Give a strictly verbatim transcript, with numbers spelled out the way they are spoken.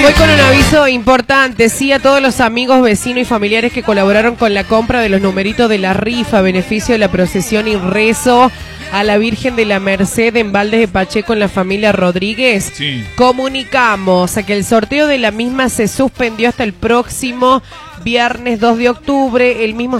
Voy con un aviso importante, sí, a todos los amigos, vecinos y familiares que colaboraron con la compra de los numeritos de la rifa a beneficio de la procesión y rezo a la Virgen de la Merced en Valdes de Pacheco en la familia Rodríguez. Sí. Comunicamos a que el sorteo de la misma se suspendió hasta el próximo viernes dos de octubre. El mismo